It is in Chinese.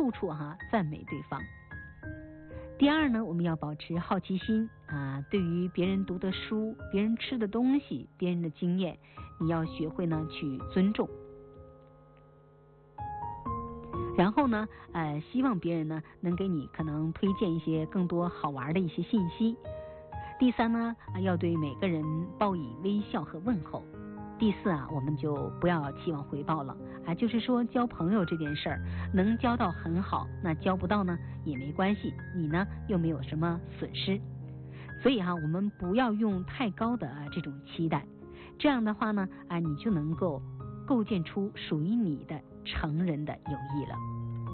处处赞美对方。第二呢，我们要保持好奇心对于别人读的书、别人吃的东西、别人的经验，你要学会呢去尊重。然后呢，希望别人呢能给你可能推荐一些更多好玩的一些信息。第三呢，要对每个人报以微笑和问候。第四我们就不要期望回报了就是说交朋友这件事儿，能交到很好，那交不到呢也没关系，你呢又没有什么损失。所以我们不要用太高的这种期待，这样的话呢你就能够构建出属于你的成人的友谊了。